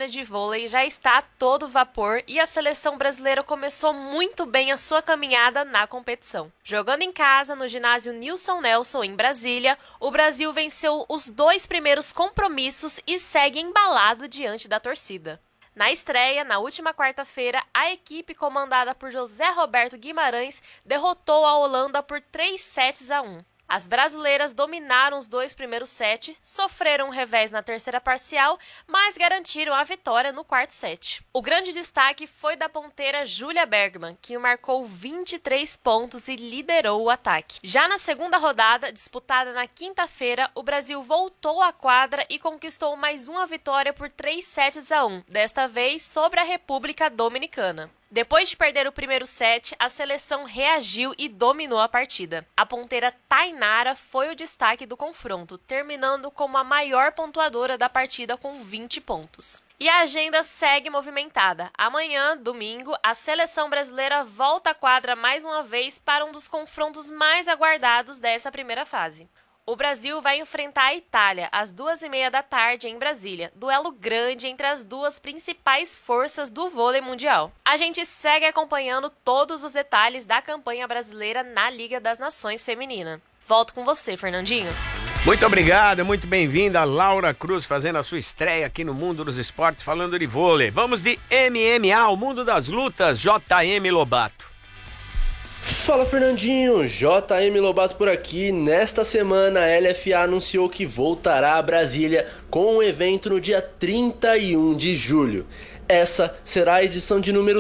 temporada de vôlei já está a todo vapor e a seleção brasileira começou muito bem a sua caminhada na competição. Jogando em casa, no ginásio Nilson Nelson, em Brasília, o Brasil venceu os 2 primeiros compromissos e segue embalado diante da torcida. Na estreia, na última quarta-feira, a equipe comandada por José Roberto Guimarães derrotou a Holanda por 3-1. As brasileiras dominaram os 2 primeiros sets, sofreram um revés na terceira parcial, mas garantiram a vitória no quarto set. O grande destaque foi da ponteira Júlia Bergman, que marcou 23 pontos e liderou o ataque. Já na segunda rodada, disputada na quinta-feira, o Brasil voltou à quadra e conquistou mais uma vitória por 3-1, desta vez sobre a República Dominicana. Depois de perder o primeiro set, a seleção reagiu e dominou a partida. A ponteira Tainara foi o destaque do confronto, terminando como a maior pontuadora da partida com 20 pontos. E a agenda segue movimentada. Amanhã, domingo, a seleção brasileira volta à quadra mais uma vez para um dos confrontos mais aguardados dessa primeira fase. O Brasil vai enfrentar a Itália às 2h30 da tarde em Brasília, duelo grande entre as duas principais forças do vôlei mundial. A gente segue acompanhando todos os detalhes da campanha brasileira na Liga das Nações Feminina. Volto com você, Fernandinho. Muito obrigado, muito bem-vinda, Laura Cruz, fazendo a sua estreia aqui no Mundo dos Esportes, falando de vôlei. Vamos de MMA, o mundo das lutas, JM Lobato. Fala Fernandinho, JM Lobato por aqui. Nesta semana a LFA anunciou que voltará a Brasília com um evento no dia 31 de julho. Essa será a edição de número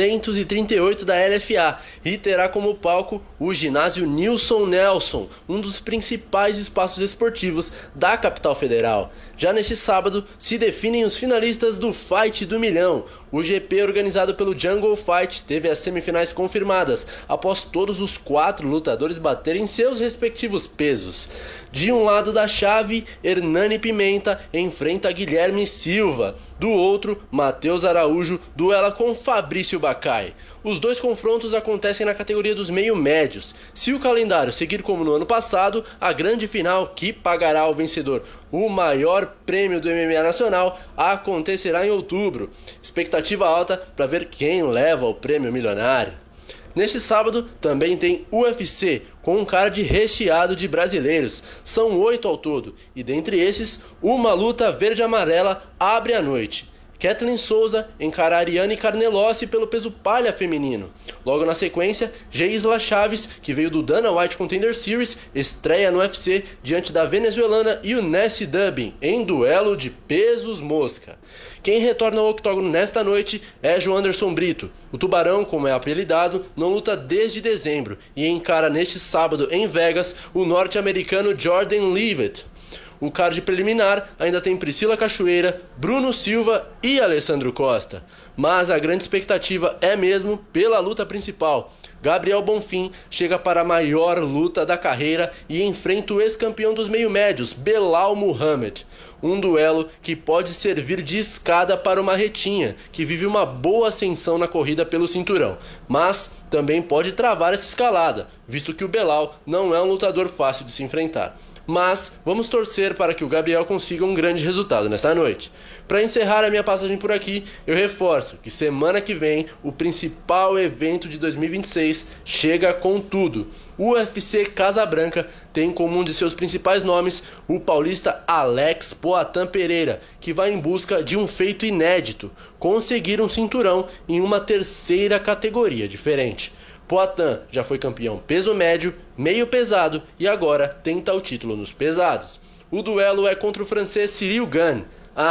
238 da LFA e terá como palco o ginásio Nilson Nelson, um dos principais espaços esportivos da capital federal. Já neste sábado se definem os finalistas do Fight do Milhão. O GP organizado pelo Jungle Fight teve as semifinais confirmadas, após todos os 4 lutadores baterem seus respectivos pesos. De um lado da chave, Hernani Pimenta enfrenta Guilherme Silva. Do outro, Matheus Araújo duela com Fabrício Bacai. Os 2 confrontos acontecem na categoria dos meio-médios. Se o calendário seguir como no ano passado, a grande final, que pagará ao vencedor o maior prêmio do MMA nacional, acontecerá em outubro. Expectativa alta para ver quem leva o prêmio milionário. Neste sábado também tem UFC, com um card recheado de brasileiros. São 8 ao todo, e dentre esses, uma luta verde-amarela abre a noite. Kathleen Souza encara Ariane Carnelossi pelo peso palha feminino. Logo na sequência, Geisla Chaves, que veio do Dana White Contender Series, estreia no UFC diante da venezuelana Eunice Dubin, em duelo de pesos mosca. Quem retorna ao octógono nesta noite é João Anderson Brito. O Tubarão, como é apelidado, não luta desde dezembro e encara neste sábado em Vegas o norte-americano Jordan Leavitt. O card preliminar ainda tem Priscila Cachoeira, Bruno Silva e Alessandro Costa. Mas a grande expectativa é mesmo pela luta principal. Gabriel Bonfim chega para a maior luta da carreira e enfrenta o ex-campeão dos meio-médios, Belal Muhammad. Um duelo que pode servir de escada para o Marretinha, que vive uma boa ascensão na corrida pelo cinturão. Mas também pode travar essa escalada, visto que o Belal não é um lutador fácil de se enfrentar. Mas vamos torcer para que o Gabriel consiga um grande resultado nesta noite. Para encerrar a minha passagem por aqui, eu reforço que semana que vem o principal evento de 2026 chega com tudo. O UFC Casa Branca tem como um de seus principais nomes o paulista Alex Poatan Pereira, que vai em busca de um feito inédito: conseguir um cinturão em uma terceira categoria diferente. Poatan já foi campeão peso médio, meio pesado e agora tenta o título nos pesados. O duelo é contra o francês Cyril Gane.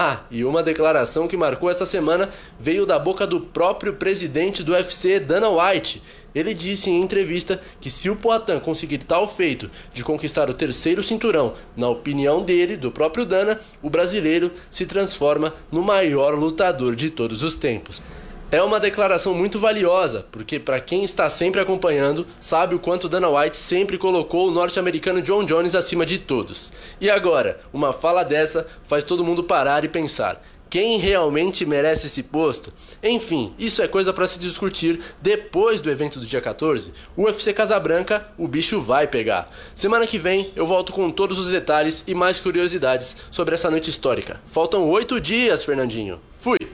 E uma declaração que marcou essa semana veio da boca do próprio presidente do UFC, Dana White. Ele disse em entrevista que se o Poatan conseguir tal feito de conquistar o terceiro cinturão, na opinião dele, do próprio Dana, o brasileiro se transforma no maior lutador de todos os tempos. É uma declaração muito valiosa, porque para quem está sempre acompanhando, sabe o quanto Dana White sempre colocou o norte-americano John Jones acima de todos. E agora, uma fala dessa faz todo mundo parar e pensar: quem realmente merece esse posto? Enfim, isso é coisa para se discutir depois do evento do dia 14. O UFC Casabranca, o bicho vai pegar. Semana que vem eu volto com todos os detalhes e mais curiosidades sobre essa noite histórica. Faltam 8 dias, Fernandinho. Fui!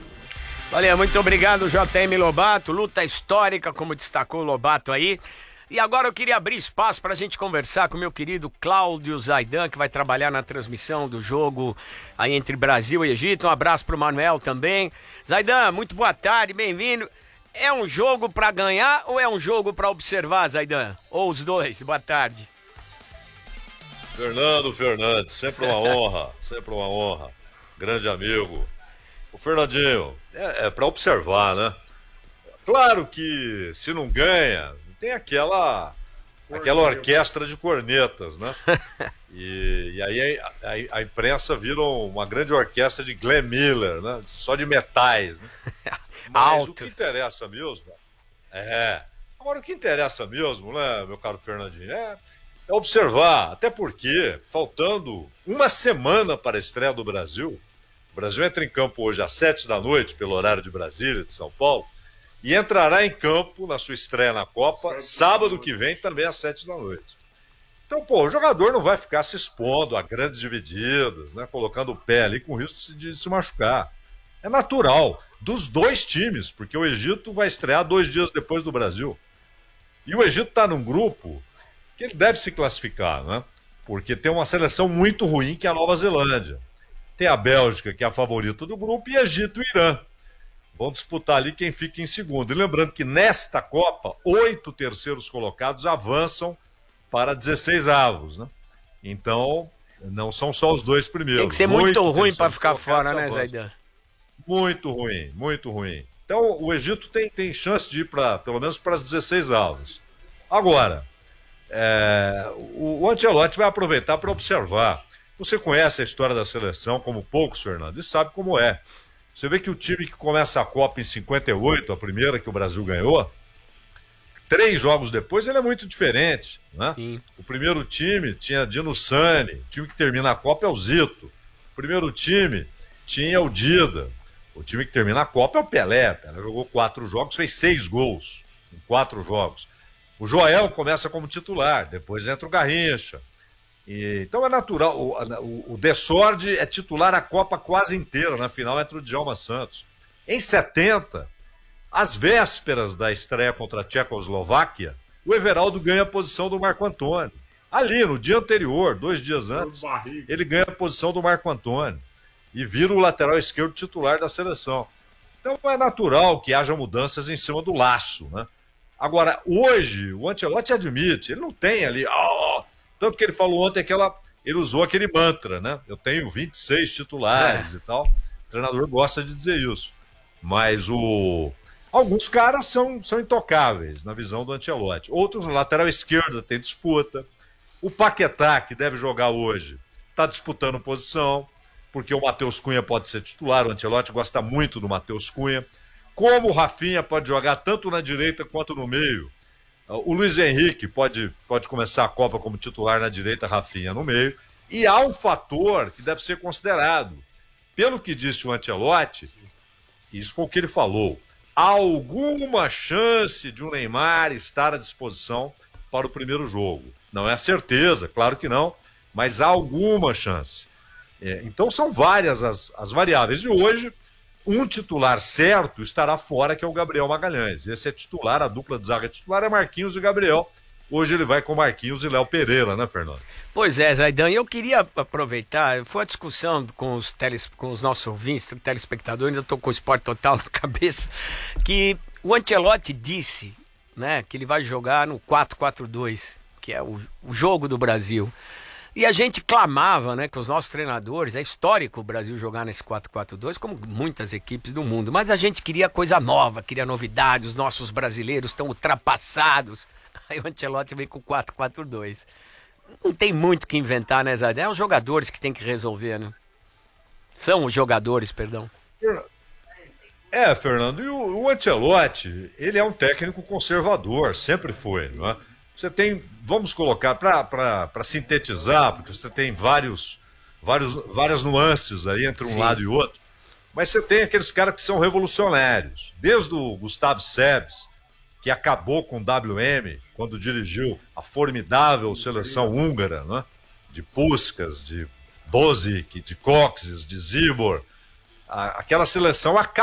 Olha, muito obrigado, JM Lobato. Luta histórica, como destacou o Lobato aí. E agora eu queria abrir espaço para a gente conversar com o meu querido Cláudio Zaidan, que vai trabalhar na transmissão do jogo aí entre Brasil e Egito. Um abraço para o Manuel também. Zaidan, muito boa tarde, bem-vindo. É um jogo para ganhar ou é um jogo para observar, Zaidan? Ou os dois? Boa tarde. Fernando Fernandes, sempre uma honra, sempre uma honra. Grande amigo. O Fernandinho, é para observar, né? Claro que se não ganha, tem aquela orquestra de cornetas, né? E aí a imprensa vira uma grande orquestra de Glenn Miller, né? Só de metais, né? Mas Alto. o que interessa mesmo... Agora, o que interessa mesmo, né, meu caro Fernandinho, é observar, até porque, faltando uma semana para a estreia do Brasil, o Brasil entra em campo hoje às 19h, pelo horário de Brasília, de São Paulo, e entrará em campo na sua estreia na Copa, sábado que vem, também às 19h. Então, o jogador não vai ficar se expondo a grandes divididas, né, colocando o pé ali com risco de se machucar. É natural, dos dois times, porque o Egito vai estrear 2 dias depois do Brasil. E o Egito está num grupo que ele deve se classificar, né? Porque tem uma seleção muito ruim, que é a Nova Zelândia. Tem a Bélgica, que é a favorita do grupo, e Egito e Irã. Vão disputar ali quem fica em segundo. E lembrando que nesta Copa, 8 terceiros colocados avançam para 16 avos, né? Então, não são só os 2 primeiros. Tem que ser muito ruim para ficar fora, né, Zaidan? Muito ruim, muito ruim. Então, o Egito tem chance de ir pelo menos para as 16 avos. Agora, o Ancelotti vai aproveitar para observar. Você conhece a história da seleção como poucos, Fernando, e sabe como é. Você vê que o time que começa a Copa em 58, a primeira que o Brasil ganhou, 3 jogos depois ele é muito diferente, né? Sim. O primeiro time tinha Dino Sani, o time que termina a Copa é o Zito. O primeiro time tinha o Dida. O time que termina a Copa é o Pelé. O Pelé jogou 4 jogos, fez 6 gols em 4 jogos. O Joel começa como titular, depois entra o Garrincha. Então é natural. O Dessordi é titular a Copa quase inteira, na final entra o Djalma Santos. Em 70, às vésperas da estreia contra a Tchecoslováquia, o Everaldo ganha a posição do Marco Antônio. Ali, no dia anterior, 2 dias antes, ele ganha a posição do Marco Antônio e vira o lateral esquerdo titular da seleção. Então é natural que haja mudanças em cima do laço, né? Agora, hoje, o Ancelotti admite, ele não tem ali... tanto que ele falou ontem ele usou aquele mantra, né? Eu tenho 26 titulares e tal. O treinador gosta de dizer isso. Mas alguns caras são intocáveis na visão do Ancelotti. Outros, no lateral esquerdo, tem disputa. O Paquetá, que deve jogar hoje, está disputando posição, porque o Matheus Cunha pode ser titular. O Ancelotti gosta muito do Matheus Cunha. Como o Rafinha pode jogar tanto na direita quanto no meio. O Luiz Henrique pode começar a Copa como titular na direita, Rafinha no meio. E há um fator que deve ser considerado. Pelo que disse o Ancelotti, isso foi o que ele falou, há alguma chance de o Neymar estar à disposição para o primeiro jogo. Não é certeza, claro que não, mas há alguma chance. Então são várias as variáveis. E hoje, um titular certo estará fora, que é o Gabriel Magalhães. Esse é titular, a dupla de zaga titular é Marquinhos e Gabriel. Hoje ele vai com Marquinhos e Léo Pereira, né, Fernando? Pois é, Zaidan, eu queria aproveitar, foi a discussão com os nossos ouvintes, telespectadores, ainda estou com o Esporte Total na cabeça, que o Ancelotti disse, né, que ele vai jogar no 4-4-2, que é o jogo do Brasil. E a gente clamava, né, que os nossos treinadores, é histórico o Brasil jogar nesse 4-4-2, como muitas equipes do mundo, mas a gente queria coisa nova, queria novidade, os nossos brasileiros estão ultrapassados. Aí o Ancelotti vem com 4-4-2. Não tem muito o que inventar, né, Zé? É os jogadores que tem que resolver, né? São os jogadores, perdão. Fernando, e o Ancelotti, ele é um técnico conservador, sempre foi, não é? Você tem, vamos colocar, para sintetizar, porque você tem várias nuances aí entre um lado e outro, mas você tem aqueles caras que são revolucionários, desde o Gustavo Sebes, que acabou com o WM quando dirigiu a formidável seleção húngara, né? De Puskás, de Bozic, de Kocsis, de Zibor. Aquela seleção acabou.